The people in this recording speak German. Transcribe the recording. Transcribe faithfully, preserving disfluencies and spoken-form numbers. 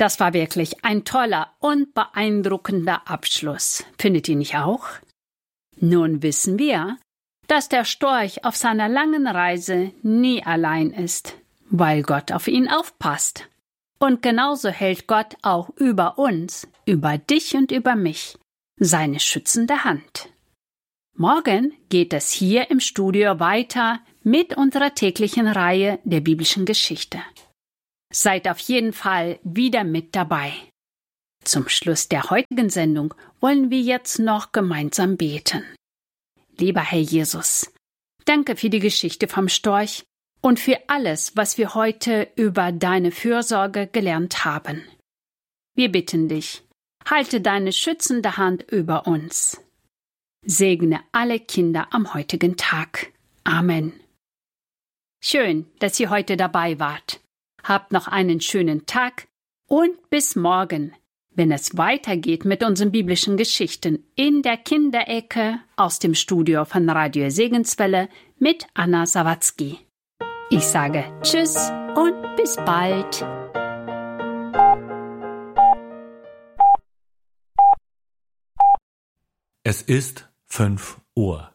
Das war wirklich ein toller und beeindruckender Abschluss. Findet ihr nicht auch? Nun wissen wir, dass der Storch auf seiner langen Reise nie allein ist, weil Gott auf ihn aufpasst. Und genauso hält Gott auch über uns, über dich und über mich, seine schützende Hand. Morgen geht es hier im Studio weiter mit unserer täglichen Reihe der biblischen Geschichte. Seid auf jeden Fall wieder mit dabei. Zum Schluss der heutigen Sendung wollen wir jetzt noch gemeinsam beten. Lieber Herr Jesus, danke für die Geschichte vom Storch und für alles, was wir heute über deine Fürsorge gelernt haben. Wir bitten dich, halte deine schützende Hand über uns. Segne alle Kinder am heutigen Tag. Amen. Schön, dass ihr heute dabei wart. Habt noch einen schönen Tag und bis morgen, wenn es weitergeht mit unseren biblischen Geschichten in der Kinderecke aus dem Studio von Radio Segenswelle mit Anna Sawatzki. Ich sage Tschüss und bis bald. Es ist fünf Uhr.